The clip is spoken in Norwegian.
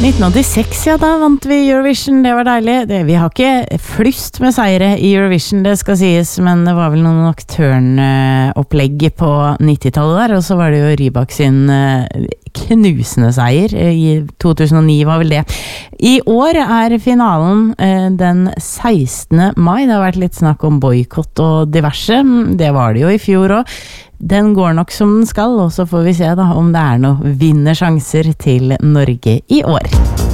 1986, ja, da vant vi Eurovision, det var deilig. Vi har ikke flust med seire i Eurovision, det skal sies, men det var vel noen Nocturne-opplegg på 90-tallet der, og så var det jo Rybak sin knusende seier i 2009 var vel det. I år er finalen den 16. mai, det har vært litt snakk om boykott og diverse, det var det jo i fjor også. Den går nok som den skal, og så får vi se da om det er noen vinnersjanser til Norge i år.